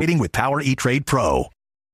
waiting with Power E-Trade Pro.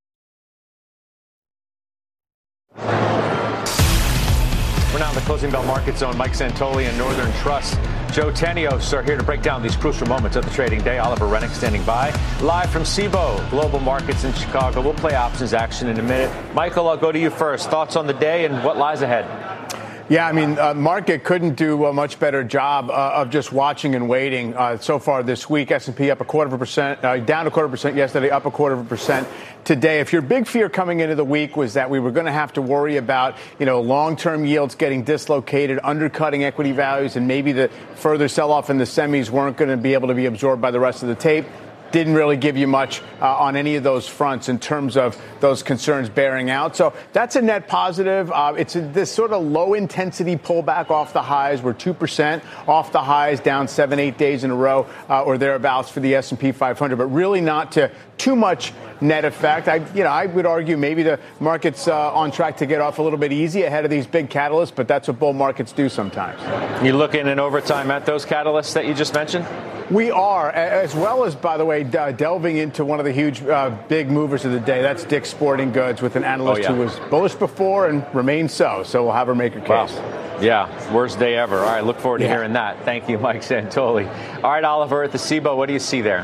We're now in the closing bell market zone. Mike Santoli and Northern Trust. Joe Tanios are here to break down these crucial moments of the trading day. Oliver Rennick standing by. Live from Cboe Global Markets in Chicago. We'll play options action in a minute. Michael, I'll go to you first. Thoughts on the day and what lies ahead? Yeah, I mean, market couldn't do a much better job of just watching and waiting so far this week. S&P up 0.25%, down 0.25% yesterday, up 0.25% today. If your big fear coming into the week was that we were going to have to worry about, long-term yields getting dislocated, undercutting equity values, and maybe the further sell-off in the semis weren't going to be able to be absorbed by the rest of the tape, didn't really give you much on any of those fronts in terms of those concerns bearing out. So that's a net positive. It's this sort of low-intensity pullback off the highs. We're 2% off the highs, down 7-8 days in a row or thereabouts for the S&P 500, but really not to too much net effect. I would argue maybe the market's on track to get off a little bit easy ahead of these big catalysts, but that's what bull markets do sometimes. You looking in overtime at those catalysts that you just mentioned? We are, as well as, by the way, delving into one of the huge big movers of the day. That's Dick's Sporting Goods with an analyst who was bullish before and remains so. So we'll have her make her case. Wow. Yeah, worst day ever. All right, look forward to hearing that. Thank you, Mike Santoli. All right, Oliver, at the Cboe, what do you see there?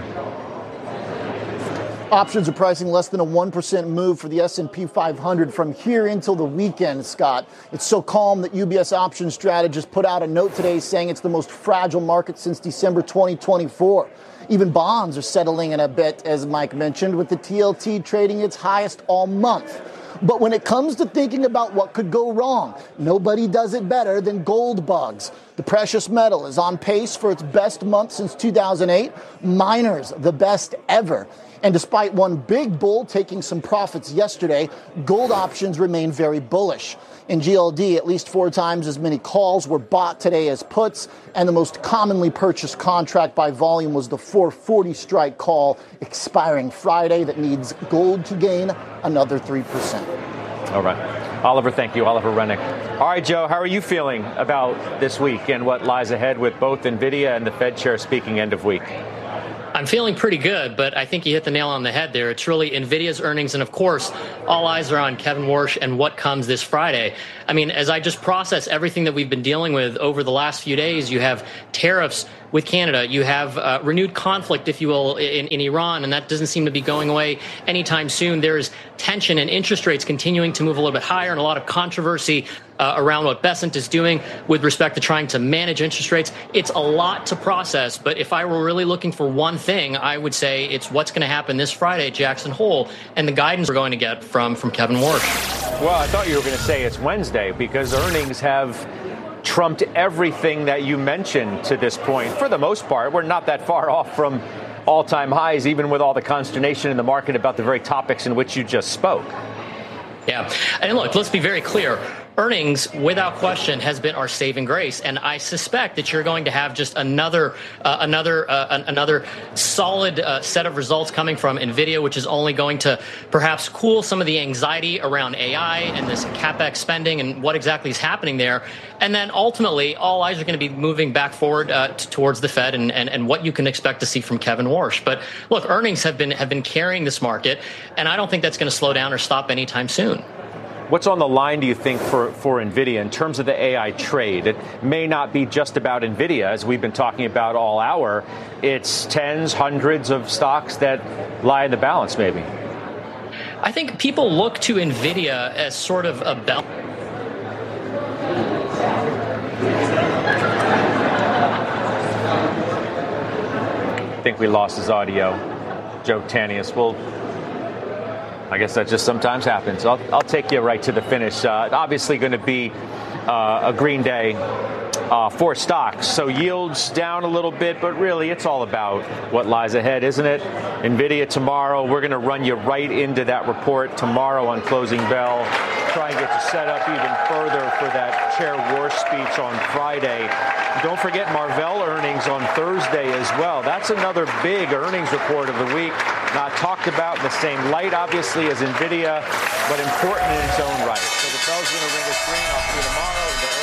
Options are pricing less than a 1% move for the S&P 500 from here until the weekend, Scott. It's so calm that UBS options strategists put out a note today saying it's the most fragile market since December 2024. Even bonds are settling in a bit, as Mike mentioned, with the TLT trading its highest all month. But when it comes to thinking about what could go wrong, nobody does it better than gold bugs. The precious metal is on pace for its best month since 2008. Miners, the best ever. And despite one big bull taking some profits yesterday, gold options remain very bullish. In GLD, at least 4 times as many calls were bought today as puts, and the most commonly purchased contract by volume was the 440 strike call expiring Friday that needs gold to gain another 3%. All right. Oliver, thank you. Oliver Rennick. All right, Joe, how are you feeling about this week and what lies ahead with both NVIDIA and the Fed chair speaking end of week? I'm feeling pretty good, but I think you hit the nail on the head there. It's really NVIDIA's earnings, and of course, all eyes are on Kevin Warsh and what comes this Friday. I mean, as I just process everything that we've been dealing with over the last few days, you have tariffs with Canada, you have renewed conflict, if you will, in Iran, and that doesn't seem to be going away anytime soon. There is tension and interest rates continuing to move a little bit higher, and a lot of controversy around what Bessent is doing with respect to trying to manage interest rates. It's a lot to process, but if I were really looking for one thing, I would say it's what's going to happen this Friday at Jackson Hole and the guidance we're going to get from Kevin Warsh. Well, I thought you were going to say it's Wednesday because earnings have trumped everything that you mentioned to this point. For the most part, we're not that far off from all-time highs, even with all the consternation in the market about the very topics in which you just spoke. Yeah. And look, let's be very clear. Earnings, without question, has been our saving grace, and I suspect that you're going to have just another solid set of results coming from NVIDIA, which is only going to perhaps cool some of the anxiety around AI and this CapEx spending and what exactly is happening there. And then ultimately, all eyes are going to be moving back forward towards the Fed and what you can expect to see from Kevin Warsh. But look, earnings have been carrying this market, and I don't think that's going to slow down or stop anytime soon. What's on the line, do you think, for NVIDIA in terms of the AI trade? It may not be just about NVIDIA, as we've been talking about all hour. It's tens, hundreds of stocks that lie in the balance, maybe. I think people look to NVIDIA as sort of a bell. I think we lost his audio. Joe Tanius. I guess that just sometimes happens. I'll take you right to the finish. Obviously going to be a green day for stocks. So yields down a little bit, but really it's all about what lies ahead, isn't it? NVIDIA tomorrow. We're going to run you right into that report tomorrow on Closing Bell. Try and get you set up even further for that Chair Warsh speech on Friday. Don't forget Marvell earnings on Thursday as well. That's another big earnings report of the week. Not talked about in the same light, obviously, as NVIDIA, but important in its own right. So the bell's going to ring a screen. I'll see you tomorrow.